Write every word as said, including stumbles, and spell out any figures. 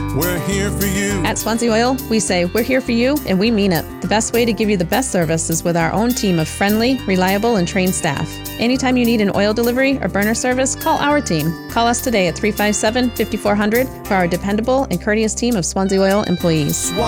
We're here for you. At Swansea Oil, we say we're here for you, and we mean it. The best way to give you the best service is with our own team of friendly, reliable, and trained staff. Anytime you need an oil delivery or burner service, call our team. Call us today at three five seven, five four zero zero for our dependable and courteous team of Swansea Oil employees.